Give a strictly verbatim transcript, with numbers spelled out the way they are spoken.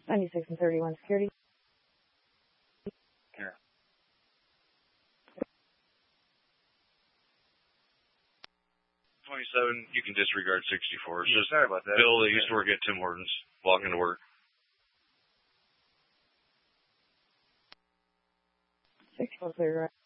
ninety-six and thirty-one security. Here. twenty-seven, you can disregard sixty-four. It's just Sorry about that. Bill that used to work at Tim Hortons, walking to work. sixty-four clear, right?